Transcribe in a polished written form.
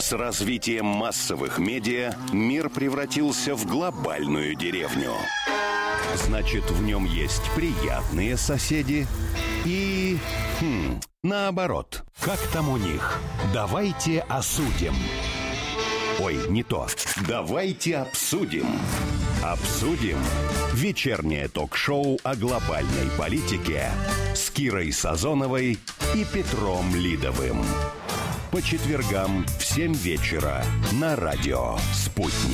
С развитием массовых медиа мир превратился в глобальную деревню. Значит, в нем есть приятные соседи и... наоборот. Как там у них? Давайте осудим. Ой, не то. Давайте обсудим. Обсудим. Вечернее ток-шоу о глобальной политике с Кирой Сазоновой и Петром Лидовым. По четвергам в 7 вечера на радио «Спутник».